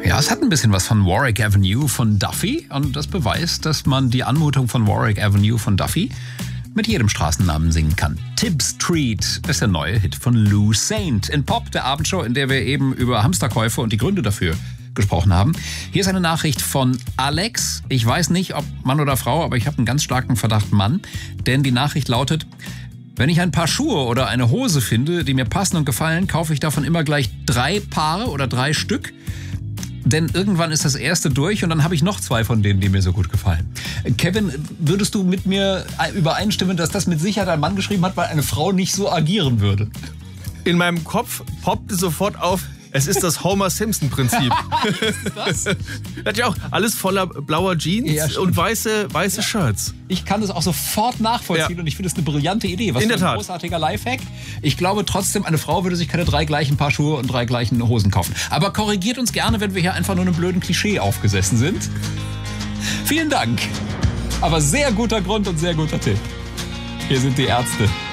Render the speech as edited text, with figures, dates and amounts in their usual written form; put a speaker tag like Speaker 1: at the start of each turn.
Speaker 1: Ja, es hat ein bisschen was von Warwick Avenue von Duffy und das beweist, dass man die Anmutung von Warwick Avenue von Duffy mit jedem Straßennamen singen kann. Tib Street ist der neue Hit von Lou Saint in Pop, der Abendshow, in der wir eben über Hamsterkäufe und die Gründe dafür gesprochen haben. Hier ist eine Nachricht von Alex. Ich weiß nicht, ob Mann oder Frau, aber ich habe einen ganz starken Verdacht Mann, denn die Nachricht lautet: Wenn ich ein paar Schuhe oder eine Hose finde, die mir passen und gefallen, kaufe ich davon immer gleich 3 Paare oder 3 Stück. Denn irgendwann ist das erste durch und dann habe ich noch 2 von denen, die mir so gut gefallen. Kevin, würdest du mit mir übereinstimmen, dass das mit Sicherheit ein Mann geschrieben hat, weil eine Frau nicht so agieren würde?
Speaker 2: In meinem Kopf poppte sofort auf, es ist das Homer-Simpson-Prinzip.
Speaker 1: Was?
Speaker 2: Er hat ja auch alles voller blauer Jeans und weiße Shirts.
Speaker 1: Ich kann das auch sofort nachvollziehen und ich finde es eine brillante Idee. Was
Speaker 2: in
Speaker 1: für
Speaker 2: der
Speaker 1: ein
Speaker 2: Tat.
Speaker 1: Großartiger Lifehack. Ich glaube trotzdem, eine Frau würde sich keine 3 gleichen Paar Schuhe und 3 gleichen Hosen kaufen. Aber korrigiert uns gerne, wenn wir hier einfach nur einem blöden Klischee aufgesessen sind. Vielen Dank. Aber sehr guter Grund und sehr guter Tipp. Hier sind die Ärzte.